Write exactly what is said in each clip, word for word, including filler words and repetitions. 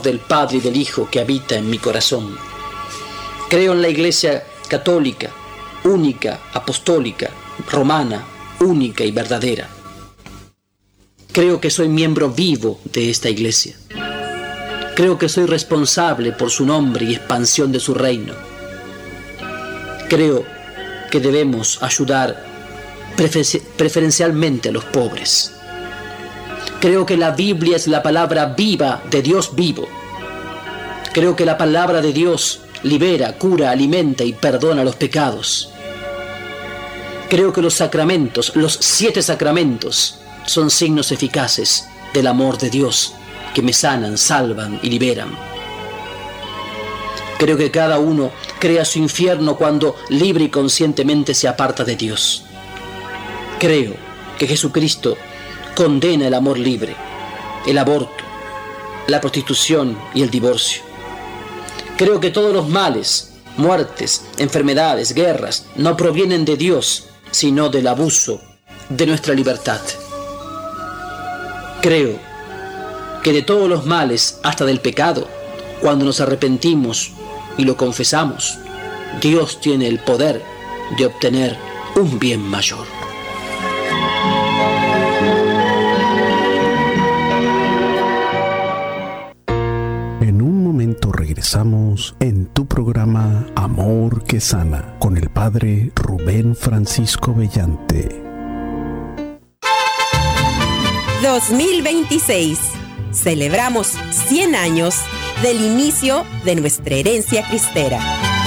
del Padre y del Hijo que habita en mi corazón. Creo en la Iglesia católica, única, apostólica, romana, única y verdadera. Creo que soy miembro vivo de esta Iglesia. Creo que soy responsable por su nombre y expansión de su reino. Creo que debemos ayudar prefer- preferencialmente a los pobres. Creo que la Biblia es la palabra viva de Dios vivo. Creo que la palabra de Dios libera, cura, alimenta y perdona los pecados. Creo que los sacramentos, los siete sacramentos, son signos eficaces del amor de Dios que me sanan, salvan y liberan. Creo que cada uno crea su infierno cuando libre y conscientemente se aparta de Dios. Creo que Jesucristo condena el amor libre, el aborto, la prostitución y el divorcio. Creo que todos los males, muertes, enfermedades, guerras, no provienen de Dios, sino del abuso de nuestra libertad. Creo que de todos los males, hasta del pecado, cuando nos arrepentimos y lo confesamos, Dios tiene el poder de obtener un bien mayor. En un momento regresamos en tu programa Amor que Sana con el Padre Rubén Francisco Bellante. dos mil veintiséis. Celebramos cien años del inicio de nuestra herencia cristera.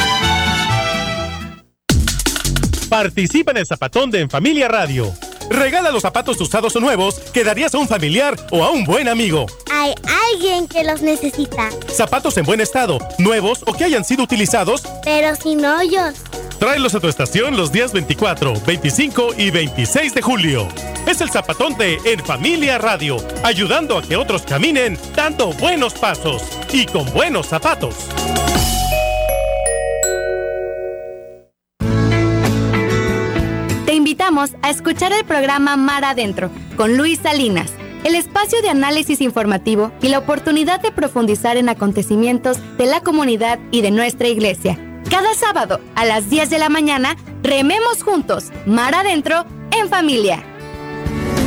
Participa en el Zapatón de En Familia Radio. Regala los zapatos usados o nuevos que darías a un familiar o a un buen amigo. Hay alguien que los necesita. Zapatos en buen estado, nuevos o que hayan sido utilizados, pero sin hoyos. Tráelos a tu estación los días veinticuatro, veinticinco y veintiséis de julio. Es el Zapatón de En Familia Radio, ayudando a que otros caminen dando buenos pasos y con buenos zapatos. Te invitamos a escuchar el programa Mar Adentro con Luis Salinas, el espacio de análisis informativo y la oportunidad de profundizar en acontecimientos de la comunidad y de nuestra iglesia. Cada sábado a las diez de la mañana, rememos juntos, Mar Adentro, en familia.